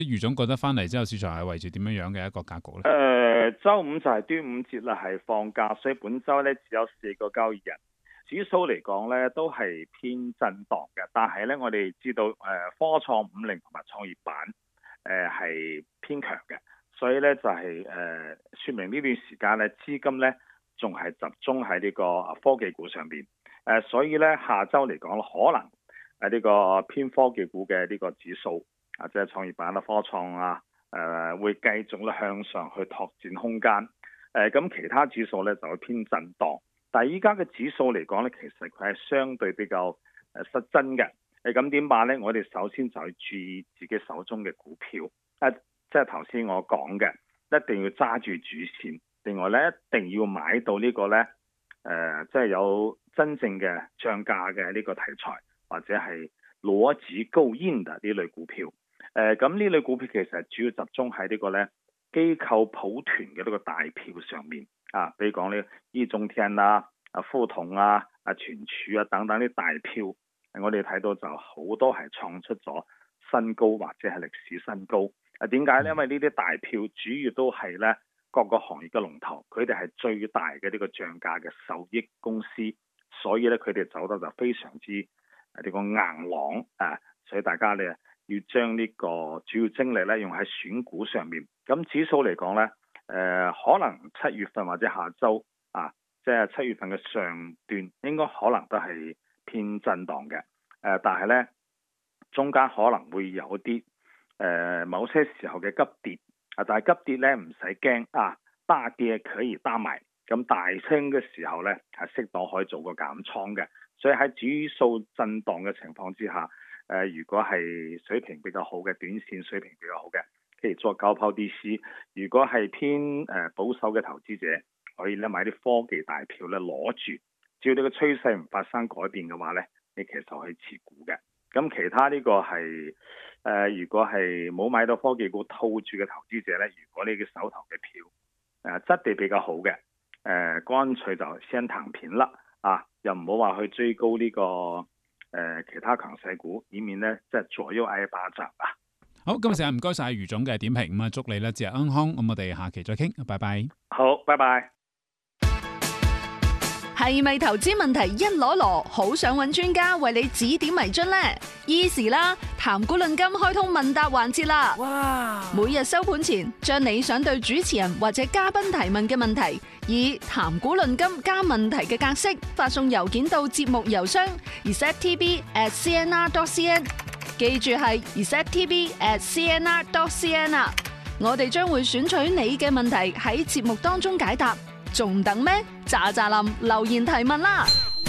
余總覺得翻嚟之後市場係圍住點樣嘅一個格局咧？ 週五就係端午節啦，係放假，所以本週咧只有4個交易日。指數嚟講咧都係偏震盪嘅，但係咧我哋知道科創50同埋創業板係偏強嘅，所以咧就係説明呢段時間咧資金咧仲係集中喺呢個科技股上邊。所以咧下週嚟講可能呢個偏科技股嘅呢個指數即係創業板啦、科創啊會繼續咧向上去拓展空間。咁其他指數咧就會偏震盪。但係依家嘅指數嚟講咧，其實佢係相對比較失真嘅。咁點辦咧？我哋首先就要注意自己手中嘅股票。即係頭先我講嘅，一定要揸住主線。另外咧，一定要買到呢個咧，即係有真正嘅漲價嘅呢個題材，或者係邏輯夠硬嘅呢類股票。咁呢類股票其實主要集中喺呢個咧機構抱團嘅呢個大票上面。比如講呢易中天啦、富統啊、全柱啊等等啲大票，我哋睇到就好多係創出咗新高或者係歷史新高。點解咧？因為呢啲大票主要都係咧各個行業嘅龍頭，佢哋係最大嘅呢個漲價嘅受益公司，所以咧佢哋走得就非常之呢個硬朗所以大家咧要將呢個主要精力咧用喺選股上面。咁指數嚟講咧。可能7月份或者下週即係7月份嘅上段應該可能都係偏震盪嘅。但係呢，中間可能會有啲某些時候嘅急跌。但係急跌呢唔使驚大跌可以擔埋。咁大升嘅時候呢係適當可以做個減倉嘅。所以喺指數震盪嘅情況之下，如果係水平比較好嘅短線水平比較好嘅。譬如做高拋低吸，如果係偏保守嘅投資者，可以咧買啲科技大票咧攞住，只要呢個趨勢唔發生改變嘅話咧，你其實可以持股嘅。咁其他呢個係如果係冇買到科技股套住嘅投資者咧，如果你嘅手頭嘅票質地比較好嘅，乾脆就先躺平啦，又唔好話去追高呢個其他強勢股，以免咧即係左右挨巴掌啊！ 好，今日成日唔該晒余總嘅點評，咁祝你咧節日安康，咁我哋下期再傾，拜拜。 好，拜拜。 係咪投資問題一籮籮，好想揾專家為你指點迷津呢？Easy 啦，談股論金開通問答環節啦！哇！每日收盤前，將你想對主持人或者嘉賓提問嘅問題，以談股論金加問題嘅格式發送郵件到節目郵箱 resettv@cnr.cn。記住係 resettv@cnr.cn 啊！我哋將會選取你嘅問題喺節目當中解答，仲等咩？喳喳林留言提問啦！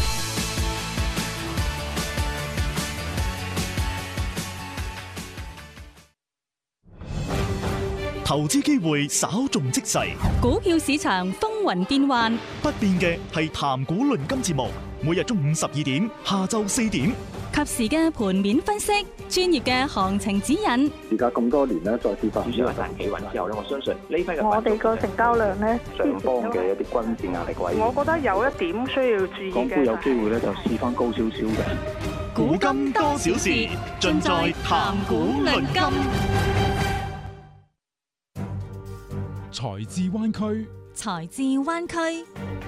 投資機會稍縱即逝， 股票市場風雲變幻， 不變嘅係談股論金節目，每日中午12點，下晝4點。 及時嘅盤面分析，專業嘅行情指引。 而家咁多年咧，再次發主要係大企穩之後咧，我相信呢批嘅我哋個成交量咧， 上方嘅一啲均線壓力位， 我覺得有一點需要注意嘅。 港股有機會咧，就試翻高少少嘅。 古今多少事，盡在談股論金。 財智灣區， 財智灣區。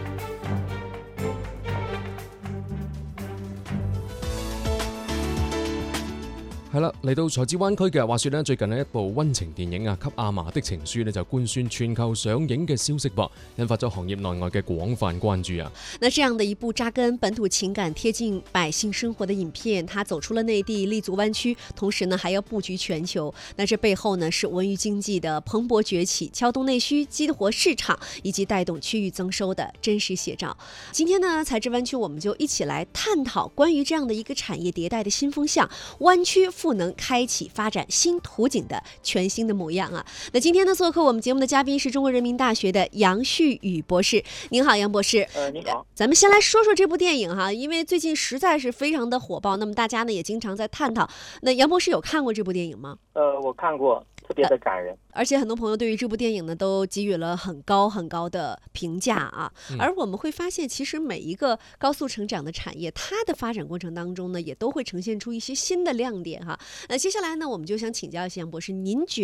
係啦，嚟到財智灣區嘅話說呢，最近呢一部溫情電影給阿嫲的情書呢就官宣全球上映嘅消息噃，引發咗行業內外嘅廣泛關注啊。 那這樣的一部扎根本土情感、貼近百姓生活的影片，它走出了內地，立足灣區，同時呢還要布局全球。那這背後呢是文娛經濟的蓬勃崛起，撬動內需、激活市場以及帶動區域增收的真實寫照。今天呢，財智灣區我們就一起來探討關於這樣的一個產業迭代的新風向，灣區賦能開啟發展新圖景的全新的模樣啊！那今天呢，做客我們節目的嘉賓是中國人民大學的楊旭宇博士。您好，楊博士。 你好。 咱們先來說說這部電影哈，因為最近實在是非常的火爆，那麼大家呢也經常在探討。那楊博士有看過這部電影嗎？ 我看過。特别的感人。 而且很多朋友对于这部电影呢都给予了很高很高的评价啊。而我们会发现，其实每一个高速成长的产业，它的发展过程当中呢，也都会呈现出一些新的亮点哈。接下来呢，我们就想请教一下杨博士，您觉